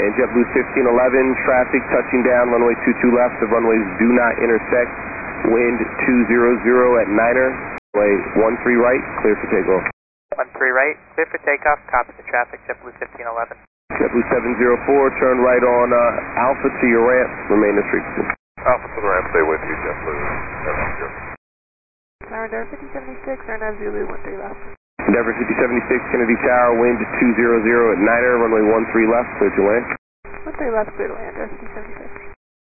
And JetBlue 1511, traffic touching down, runway 22 left. The runways do not intersect. Wind 200 at Niner. Runway 13 right, clear for takeoff. 13 right, clear for takeoff. Copy the traffic, JetBlue 1511. JetBlue 704, turn right on Alpha to your ramp. Remain in frequency. Alpha to the ramp, stay with you, JetBlue 704. Tower Endeavour 5076, turn out Zulu 13 left. Endeavour 5076, Kennedy Tower, wind 200 at Niner, runway 13 left, clear to land. 13 left, clear to land, Endeavour 5076.